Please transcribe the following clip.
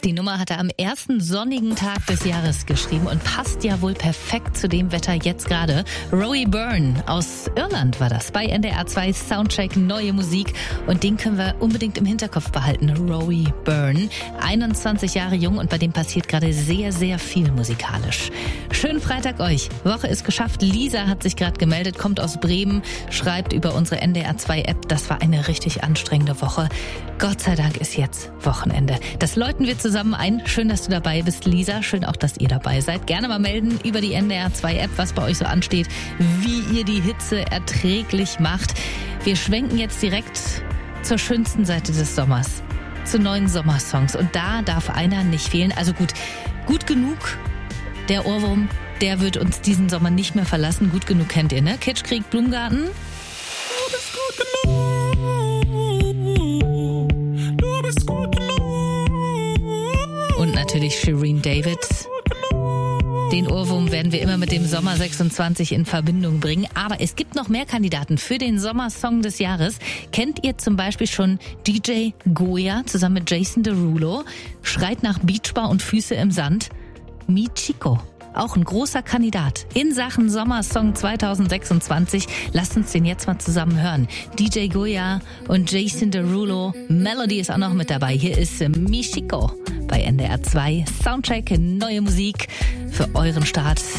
Die Nummer hat er am ersten sonnigen Tag des Jahres geschrieben und passt ja wohl perfekt zu dem Wetter jetzt gerade. Rory Byrne aus Irland war das bei NDR 2 Soundcheck Neue Musik und den können wir unbedingt im Hinterkopf behalten. Rory Byrne, 21 Jahre jung und bei dem passiert gerade sehr, sehr viel musikalisch. Schönen Freitag euch. Woche ist geschafft. Lisa hat sich gerade gemeldet, kommt aus Bremen, schreibt über unsere NDR 2 App. Das war eine richtig anstrengende Woche. Gott sei Dank ist jetzt Wochenende. Das läuten wir zusammen ein. Schön, dass du dabei bist, Lisa. Schön auch, dass ihr dabei seid. Gerne mal melden über die NDR 2 App, was bei euch so ansteht, wie ihr die Hitze erträglich macht. Wir schwenken jetzt direkt zur schönsten Seite des Sommers, zu neuen Sommersongs. Und da darf einer nicht fehlen. Also gut genug. Der Ohrwurm, der wird uns diesen Sommer nicht mehr verlassen. Gut genug kennt ihr, ne? Kitschkrieg, Blumengarten. Du bist gut genug. Du bist gut genug. Und natürlich Shireen David. Den Ohrwurm werden wir immer mit dem Sommer 26 in Verbindung bringen. Aber es gibt noch mehr Kandidaten für den Sommersong des Jahres. Kennt ihr zum Beispiel schon DJ Goya zusammen mit Jason Derulo? Schreit nach Beachbar und Füße im Sand. Mi Chico. Auch ein großer Kandidat in Sachen Sommersong 2026. Lasst uns den jetzt mal zusammen hören. DJ Goya und Jason Derulo. Melody ist auch noch mit dabei. Hier ist Mi Chico bei NDR 2 Soundcheck Neue Musik für euren Start